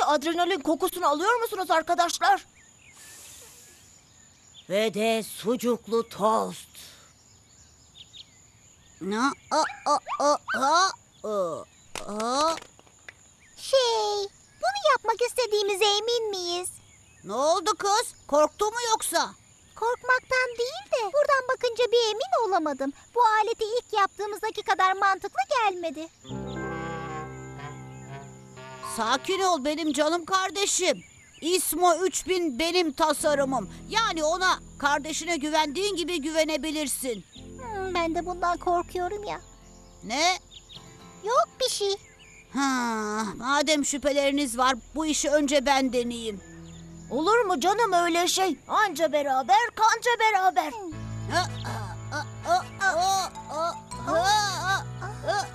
adrenalin kokusunu alıyor musunuz arkadaşlar? Ve de sucuklu tost. Bunu yapmak istediğimize emin miyiz? Ne oldu kız? Korktu mu yoksa? Korkmaktan değil de buradan bakınca bir emin olamadım. Bu aleti ilk yaptığımızdaki kadar mantıklı gelmedi. Sakin ol benim canım kardeşim. İSMO 3000 benim tasarımım. Yani ona kardeşine güvendiğin gibi güvenebilirsin. Ben de bundan korkuyorum ya. Ne? Yok bir şey. Madem şüpheleriniz var, bu işi önce ben deneyeyim. Olur mu canım öyle şey? Anca beraber, kanca beraber.